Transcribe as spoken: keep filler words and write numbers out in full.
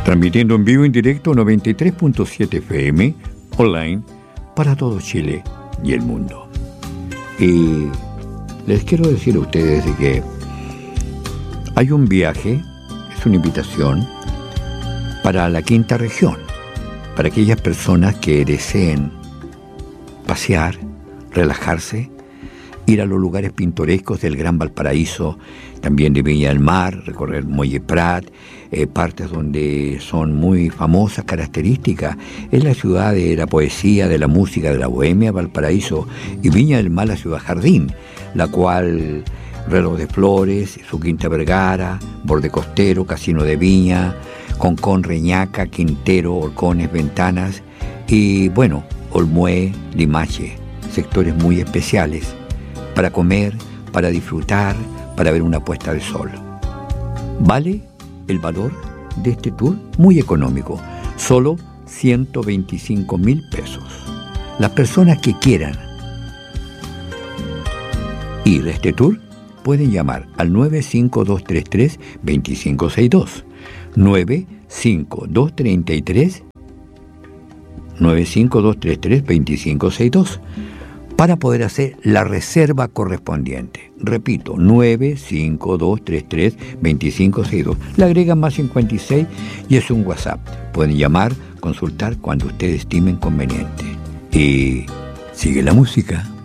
Transmitiendo en vivo en directo noventa y tres punto siete F M, online, para todo Chile y el mundo. Y les quiero decir a ustedes de que hay un viaje, es una invitación, para la quinta región, para aquellas personas que deseen pasear, relajarse, ir a los lugares pintorescos del Gran Valparaíso, también de Viña del Mar, recorrer Muelle Prat, eh, partes donde son muy famosas, características. Es la ciudad de la poesía, de la música, de la bohemia, Valparaíso, y Viña del Mar, la ciudad jardín, la cual Reloj de Flores, su Quinta Vergara, Borde Costero, Casino de Viña, Concón, Reñaca, Quintero, Horcones, Ventanas, y bueno, Olmué, Limache, sectores muy especiales para comer, para disfrutar, para ver una puesta de sol. Vale el valor de este tour muy económico, solo ciento veinticinco mil pesos. Las personas que quieran ir a este tour pueden llamar al nueve cinco dos tres tres, dos cinco seis dos, nueve cinco dos tres tres, nueve cinco dos tres tres, dos cinco seis dos, para poder hacer la reserva correspondiente. Repito, nueve cinco dos tres tres, dos cinco seis dos. Le agregan más cincuenta y seis y es un WhatsApp. Pueden llamar, consultar cuando ustedes estimen conveniente. Y sigue la música.